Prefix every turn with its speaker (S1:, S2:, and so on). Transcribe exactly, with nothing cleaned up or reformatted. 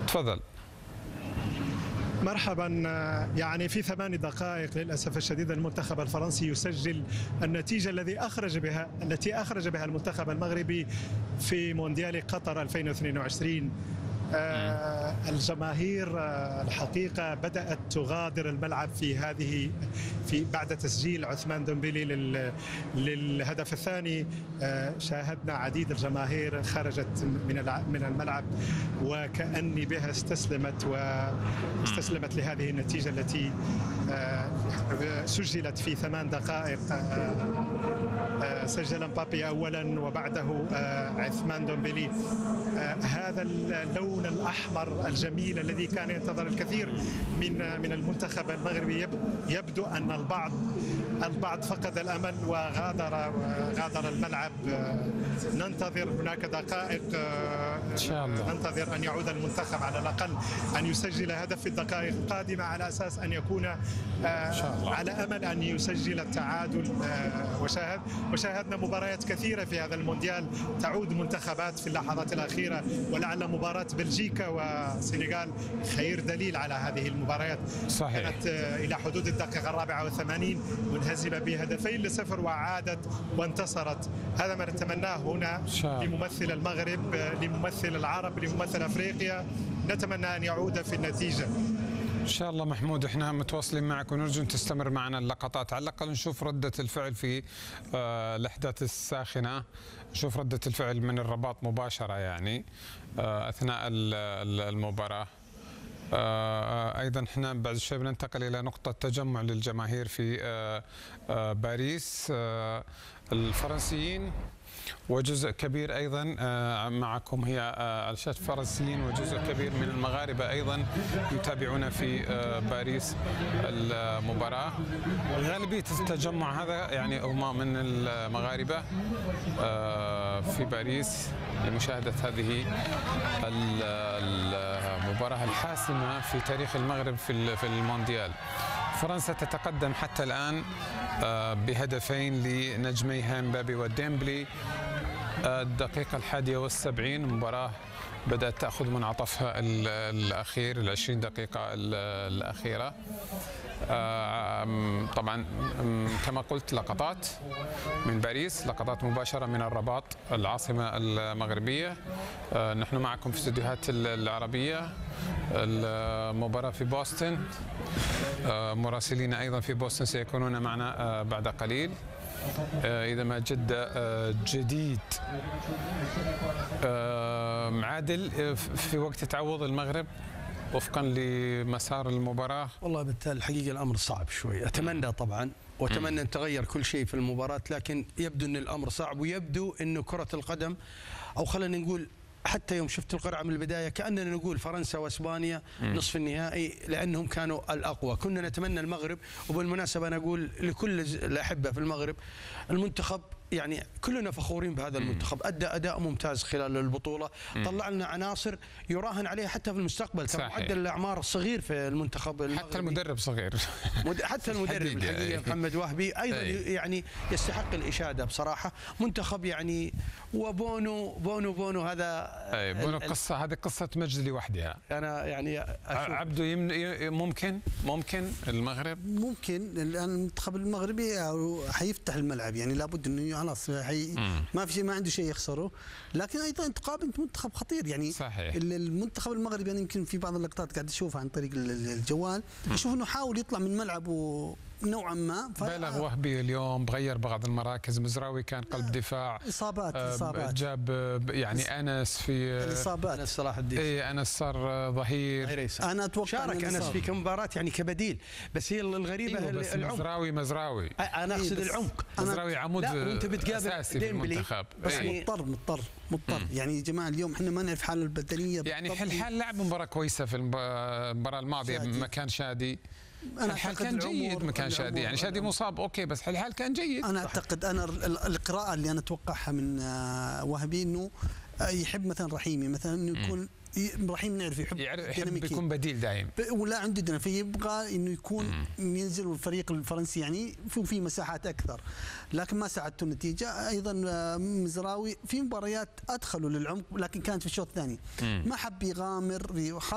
S1: تفضل.
S2: مرحبا. يعني في ثمان دقائق للاسف الشديد المنتخب الفرنسي يسجل النتيجه الذي اخرج بها التي اخرج بها المنتخب المغربي في مونديال قطر ألفين واثنين وعشرين. آه الجماهير آه الحقيقة بدأت تغادر الملعب في هذه في بعد تسجيل عثمان ديمبلي لل للهدف الثاني. آه شاهدنا عديد الجماهير خرجت من من الملعب وكأني بها استسلمت واستسلمت لهذه النتيجة التي آه سجلت في ثمان دقائق. آه آه سجل مبابي أولا وبعده آه عثمان ديمبلي. آه هذا اللون الأحمر الجميل الذي كان ينتظر الكثير من من المنتخب المغربي يبدو أن البعض البعض فقد الأمل وغادر غادر الملعب. ننتظر هناك دقائق إن شاء الله، ننتظر أن يعود المنتخب على الأقل أن يسجل هدف في الدقائق القادمة على أساس أن يكون على أمل أن يسجل التعادل. وشاهد وشاهدنا مباريات كثيرة في هذا المونديال تعود منتخبات في اللحظات الأخيرة، ولعل مباراة بلجيكا والسنغال خير دليل على هذه المباريات.
S1: صحيح.
S2: كانت إلى حدود الدقيقة الرابعة والثمانين منهزمة بهدفين لصفر وعادت وانتصرت. هذا ما نتمناه هنا لممثل المغرب، لممثل العرب، لممثل أفريقيا. نتمنى أن يعود في النتيجة
S1: إن شاء الله. محمود، احنا متواصلين معك ونرجو أن تستمر معنا اللقطات، على الأقل نشوف ردة الفعل في آه الأحداث الساخنة، نشوف ردة الفعل من الرباط مباشرة يعني آه أثناء المباراة. آه أيضا احنا بعد شوي بننتقل إلى نقطة تجمع للجماهير في آه آه باريس. آه الفرنسيين وجزء كبير أيضا معكم هي على الشاشة الفرنسيين، وجزء كبير من المغاربة أيضا يتابعون في باريس المباراة. غالبية التجمع هذا يعني هم من المغاربة في باريس لمشاهدة هذه المباراة الحاسمة في تاريخ المغرب في المونديال. فرنسا تتقدم حتى الآن بهدفين لنجميها مبابي وديمبلي. الدقيقة الحادية والسبعين المباراة بدأت تأخذ منعطفها الأخير، العشرين دقيقة الأخيرة. طبعا كما قلت لقطات من باريس، لقطات مباشرة من الرباط العاصمة المغربية. نحن معكم في استديوهات العربية. المباراة في بوسطن، مراسلين أيضا في بوسطن سيكونون معنا بعد قليل. إذا ما جد جديد عادل في وقت تعوض المغرب وفقا لمسار المباراة.
S3: والله بالتالي الحقيقة الأمر صعب شوي. أتمنى طبعا وأتمنى أن تغير كل شيء في المباراة، لكن يبدو أن الأمر صعب، ويبدو أنه كرة القدم أو خلينا نقول حتى يوم شفت القرعة من البداية كأننا نقول فرنسا واسبانيا نصف النهائي لأنهم كانوا الأقوى. كنا نتمنى المغرب. وبالمناسبة أنا أقول لكل الأحبة في المغرب، المنتخب يعني كلنا فخورين بهذا المنتخب، أدى أداء ممتاز خلال البطولة، طلع لنا عناصر يراهن عليها حتى في المستقبل. ترى معدل الأعمار الصغير في المنتخب المغربي،
S1: حتى المدرب صغير
S3: حتى المدرب الحقيقة محمد وهبي أيضا يعني يستحق الإشادة بصراحة. منتخب يعني وبونو بونو بونو هذا
S1: أي بونو قصة، هذه قصة مجد لوحدها.
S3: أنا يعني
S1: عبده ممكن ممكن المغرب
S4: ممكن الآن المنتخب المغربي حيفتح الملعب، يعني لابد إنه خلاص حي ما في شيء، ما عنده شيء يخسره، لكن ايضا تقابل منتخب خطير يعني.
S1: صحيح.
S4: المنتخب المغربي يعني يمكن في بعض اللقطات قاعد اشوفها عن طريق الجوال، اشوف انه حاول يطلع من ملعبه نوعا ما.
S1: بلغ وهبي اليوم بغير بعض المراكز، مزراوي كان قلب دفاع،
S4: اصابات اصابات
S1: جاب يعني انس في
S4: الاصابات،
S3: انس صلاح الدين،
S1: اي انس صار ظهير.
S4: انا اتوقع
S3: شارك انس في كم مباراه يعني كبديل، بس هي الغريبه
S1: إيه بس
S3: العمق.
S1: مزراوي مزراوي
S3: انا اقصد إيه العمق.
S1: مزراوي عمود اساسي في المنتخب،
S4: بس إيه؟ مضطر مضطر مضطر يعني يا جماعه اليوم احنا ما نعرف حاله البدنيه
S1: يعني الحال لعب مباراه كويسه في المباراه الماضيه مكان شادي.
S4: أنا
S1: الحال كان جيد مكان شادي، يعني شادي مصاب أوكي بس الحال كان جيد.
S4: أنا أعتقد أنا القراءة اللي أنا أتوقعها من وهبي إنه يحب مثلا رحيمي مثلا إنه يكون رحيم نعرف يحب
S1: يحب يكون بديل دائم
S4: ولا عندنا، فيبغى انه يكون ينزل الفريق الفرنسي يعني في في مساحات اكثر، لكن ما ساعدته النتيجه. ايضا مزراوي في مباريات ادخلوا للعمق لكن كانت في الشوط الثاني ما حب يغامر.